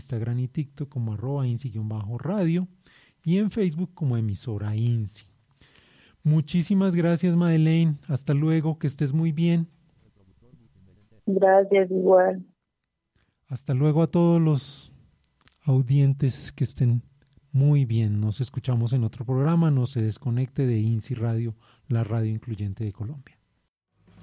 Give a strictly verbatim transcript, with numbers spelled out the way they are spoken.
Instagram y TikTok como arroba insi-radio y en Facebook como emisora INSI. Muchísimas gracias, Madeleine. Hasta luego, que estés muy bien. Gracias, igual. Hasta luego a todos los audientes, que estén muy bien. Nos escuchamos en otro programa. No se desconecte de INSI Radio, la radio incluyente de Colombia.